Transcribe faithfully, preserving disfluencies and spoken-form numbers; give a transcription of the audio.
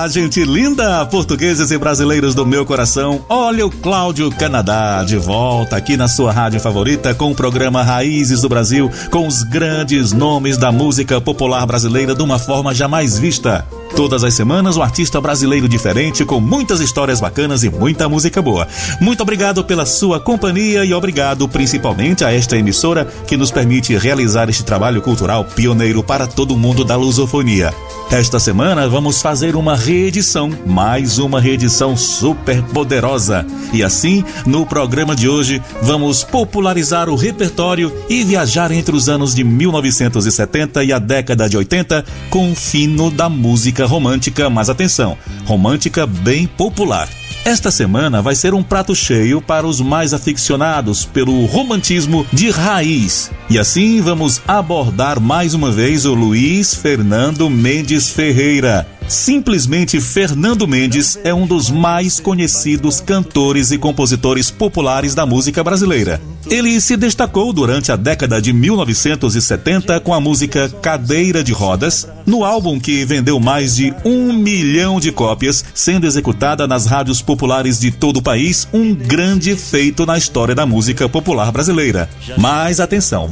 Olá, gente linda, portugueses e brasileiros do meu coração. Olha o Cláudio Canadá de volta aqui na sua rádio favorita com o programa Raízes do Brasil, com os grandes nomes da música popular brasileira de uma forma jamais vista. Todas as semanas um artista brasileiro diferente com muitas histórias bacanas e muita música boa. Muito obrigado pela sua companhia e obrigado principalmente a esta emissora que nos permite realizar este trabalho cultural pioneiro para todo o mundo da lusofonia. Esta semana vamos fazer uma reedição, mais uma reedição super poderosa. E assim, no programa de hoje, vamos popularizar o repertório e viajar entre os anos de mil novecentos e setenta e a década de oitenta com o fino da música romântica, mas atenção, romântica bem popular. Esta semana vai ser um prato cheio para os mais aficionados pelo romantismo de raiz. E assim vamos abordar mais uma vez o Luiz Fernando Mendes Ferreira. Simplesmente Fernando Mendes é um dos mais conhecidos cantores e compositores populares da música brasileira. Ele se destacou durante a década de mil novecentos e setenta com a música Cadeira de Rodas, no álbum que vendeu mais de um milhão de cópias, sendo executada nas rádios populares de todo o país, um grande feito na história da música popular brasileira. Mas atenção,